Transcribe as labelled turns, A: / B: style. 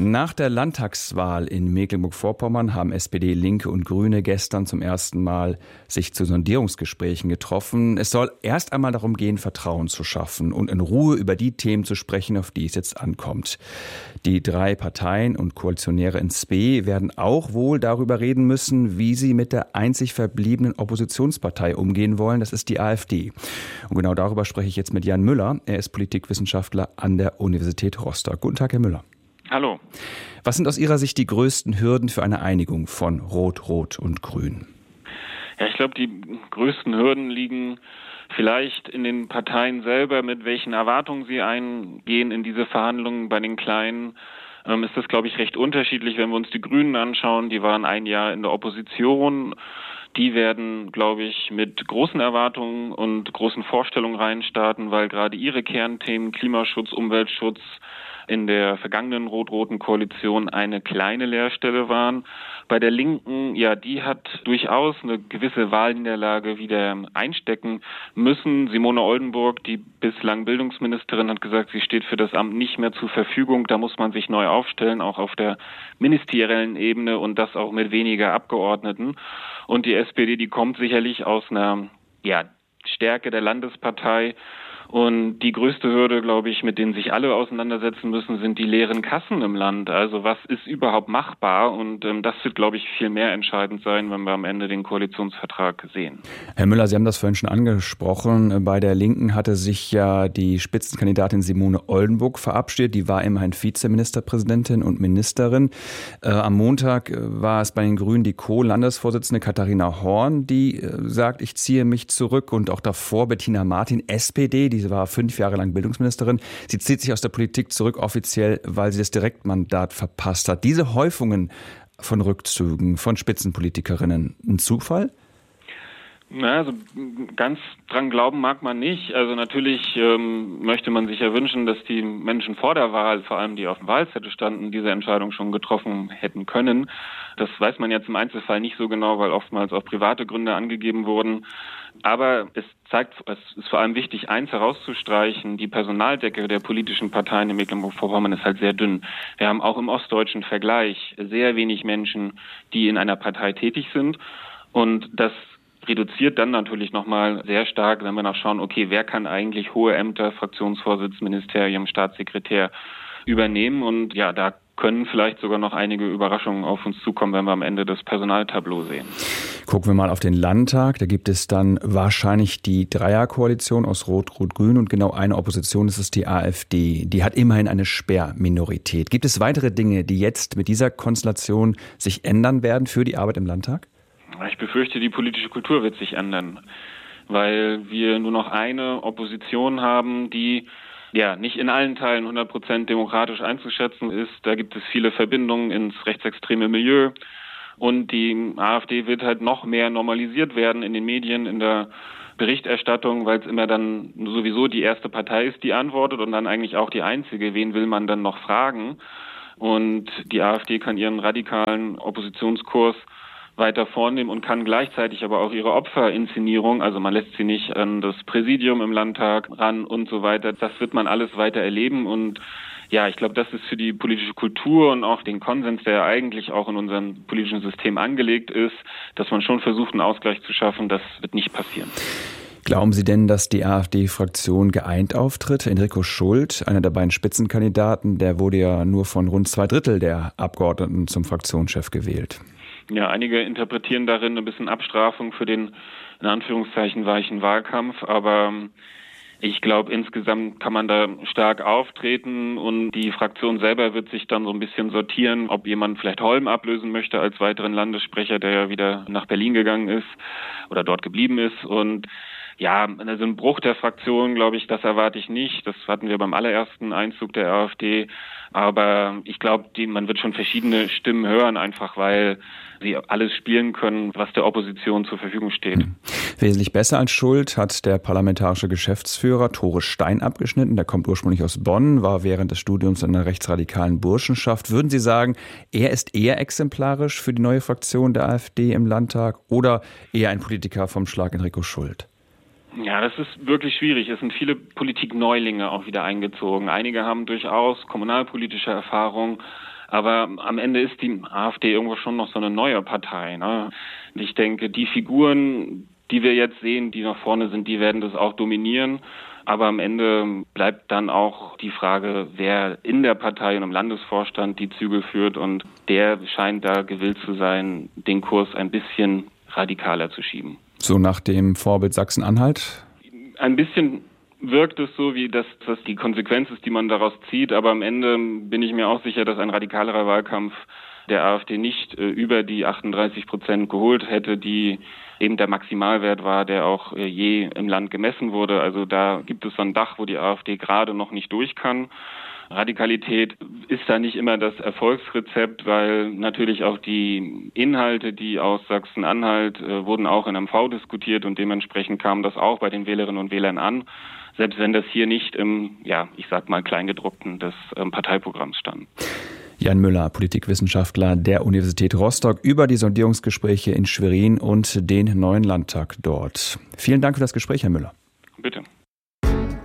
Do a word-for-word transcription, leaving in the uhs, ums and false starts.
A: Nach der Landtagswahl in Mecklenburg-Vorpommern haben S P D, Linke und Grüne gestern zum ersten Mal sich zu Sondierungsgesprächen getroffen. Es soll erst einmal darum gehen, Vertrauen zu schaffen und in Ruhe über die Themen zu sprechen, auf die es jetzt ankommt. Die drei Parteien und Koalitionäre in S P werden auch wohl darüber reden müssen, wie sie mit der einzig verbliebenen Oppositionspartei umgehen wollen. Das ist die AfD. Und genau darüber spreche ich jetzt mit Jan Müller. Er ist Politikwissenschaftler an der Universität Rostock. Guten Tag, Herr Müller.
B: Hallo.
A: Was sind aus Ihrer Sicht die größten Hürden für eine Einigung von Rot, Rot und Grün?
B: Ja, ich glaube, die größten Hürden liegen vielleicht in den Parteien selber, mit welchen Erwartungen sie eingehen in diese Verhandlungen. Bei den Kleinen ähm, ist das, glaube ich, recht unterschiedlich. Wenn wir uns die Grünen anschauen, die waren ein Jahr in der Opposition. Die werden, glaube ich, mit großen Erwartungen und großen Vorstellungen reinstarten, weil gerade ihre Kernthemen Klimaschutz, Umweltschutz in der vergangenen rot-roten Koalition eine kleine Leerstelle waren. Bei der Linken, ja, die hat durchaus eine gewisse Wahlniederlage wieder einstecken müssen. Simone Oldenburg, die bislang Bildungsministerin, hat gesagt, sie steht für das Amt nicht mehr zur Verfügung. Da muss man sich neu aufstellen, auch auf der ministeriellen Ebene und das auch mit weniger Abgeordneten. Und die S P D, die kommt sicherlich aus einer, ja, Stärke der Landespartei. Und die größte Hürde, glaube ich, mit denen sich alle auseinandersetzen müssen, sind die leeren Kassen im Land. Also was ist überhaupt machbar? Und ähm, das wird, glaube ich, viel mehr entscheidend sein, wenn wir am Ende den Koalitionsvertrag sehen.
A: Herr Müller, Sie haben das vorhin schon angesprochen. Bei der Linken hatte sich ja die Spitzenkandidatin Simone Oldenburg verabschiedet. Die war immerhin Vizeministerpräsidentin und Ministerin. Äh, am Montag war es bei den Grünen die Co-Landesvorsitzende Katharina Horn, die äh, sagt, ich ziehe mich zurück. Und auch davor Bettina Martin, S P D, die Sie war fünf Jahre lang Bildungsministerin. Sie zieht sich aus der Politik zurück offiziell, weil sie das Direktmandat verpasst hat. Diese Häufungen von Rückzügen von Spitzenpolitikerinnen, ein Zufall?
B: Na, also ganz dran glauben mag man nicht. Also natürlich ähm, möchte man sich ja wünschen, dass die Menschen vor der Wahl, vor allem die auf dem Wahlzettel standen, diese Entscheidung schon getroffen hätten können. Das weiß man jetzt im Einzelfall nicht so genau, weil oftmals auch private Gründe angegeben wurden. Aber es zeigt, es ist vor allem wichtig, eins herauszustreichen: Die Personaldecke der politischen Parteien in Mecklenburg-Vorpommern ist halt sehr dünn. Wir haben auch im ostdeutschen Vergleich sehr wenig Menschen, die in einer Partei tätig sind. Und das reduziert dann natürlich nochmal sehr stark, wenn wir nachschauen, okay, wer kann eigentlich hohe Ämter, Fraktionsvorsitz, Ministerium, Staatssekretär übernehmen? Und ja, da können vielleicht sogar noch einige Überraschungen auf uns zukommen, wenn wir am Ende das Personaltableau sehen.
A: Gucken wir mal auf den Landtag. Da gibt es dann wahrscheinlich die Dreierkoalition aus Rot, Rot, Grün und genau eine Opposition, das ist die AfD. Die hat immerhin eine Sperrminorität. Gibt es weitere Dinge, die jetzt mit dieser Konstellation sich ändern werden für die Arbeit im Landtag?
B: Ich befürchte, die politische Kultur wird sich ändern, weil wir nur noch eine Opposition haben, die ja nicht in allen Teilen hundert Prozent demokratisch einzuschätzen ist. Da gibt es viele Verbindungen ins rechtsextreme Milieu. Und die AfD wird halt noch mehr normalisiert werden in den Medien, in der Berichterstattung, weil es immer dann sowieso die erste Partei ist, die antwortet und dann eigentlich auch die einzige. Wen will man dann noch fragen? Und die AfD kann ihren radikalen Oppositionskurs weiter vornehmen und kann gleichzeitig aber auch ihre Opferinszenierung, also man lässt sie nicht an das Präsidium im Landtag ran und so weiter, das wird man alles weiter erleben. Und ja, ich glaube, das ist für die politische Kultur und auch den Konsens, der eigentlich auch in unserem politischen System angelegt ist, dass man schon versucht, einen Ausgleich zu schaffen, das wird nicht passieren.
A: Glauben Sie denn, dass die AfD-Fraktion geeint auftritt? Enrico Schult, einer der beiden Spitzenkandidaten, der wurde ja nur von rund zwei Drittel der Abgeordneten zum Fraktionschef gewählt.
B: Ja, einige interpretieren darin ein bisschen Abstrafung für den, in Anführungszeichen, weichen Wahlkampf, aber ich glaube, insgesamt kann man da stark auftreten und die Fraktion selber wird sich dann so ein bisschen sortieren, ob jemand vielleicht Holm ablösen möchte als weiteren Landessprecher, der ja wieder nach Berlin gegangen ist oder dort geblieben ist. Und ja, also ein Bruch der Fraktion, glaube ich, das erwarte ich nicht. Das hatten wir beim allerersten Einzug der AfD. Aber ich glaube, man wird schon verschiedene Stimmen hören, einfach weil sie alles spielen können, was der Opposition zur Verfügung steht.
A: Hm. Wesentlich besser als Schult hat der parlamentarische Geschäftsführer Tore Stein abgeschnitten. Der kommt ursprünglich aus Bonn, war während des Studiums in einer rechtsradikalen Burschenschaft. Würden Sie sagen, er ist eher exemplarisch für die neue Fraktion der AfD im Landtag oder eher ein Politiker vom Schlag Enrico Schult?
B: Ja, das ist wirklich schwierig. Es sind viele Politikneulinge auch wieder eingezogen. Einige haben durchaus kommunalpolitische Erfahrung, Aber am Ende ist die AfD irgendwo schon noch so eine neue Partei, ne? Ich denke, die Figuren, die wir jetzt sehen, die nach vorne sind, die werden das auch dominieren. Aber am Ende bleibt dann auch die Frage, wer in der Partei und im Landesvorstand die Zügel führt. Und der scheint da gewillt zu sein, den Kurs ein bisschen radikaler zu schieben.
A: So nach dem Vorbild Sachsen-Anhalt?
B: Ein bisschen wirkt es so, wie das, das die Konsequenz ist, die man daraus zieht. Aber am Ende bin ich mir auch sicher, dass ein radikalerer Wahlkampf der AfD nicht äh, über die achtunddreißig Prozent geholt hätte, die eben der Maximalwert war, der auch äh, je im Land gemessen wurde. Also da gibt es so ein Dach, wo die AfD gerade noch nicht durch kann. Radikalität ist da nicht immer das Erfolgsrezept, weil natürlich auch die Inhalte, die aus Sachsen-Anhalt äh, wurden auch in M V diskutiert und dementsprechend kam das auch bei den Wählerinnen und Wählern an, selbst wenn das hier nicht im, ja, ich sag mal, Kleingedruckten des ähm, Parteiprogramms stand.
A: Jan Müller, Politikwissenschaftler der Universität Rostock, über die Sondierungsgespräche in Schwerin und den neuen Landtag dort. Vielen Dank für das Gespräch, Herr Müller.
B: Bitte.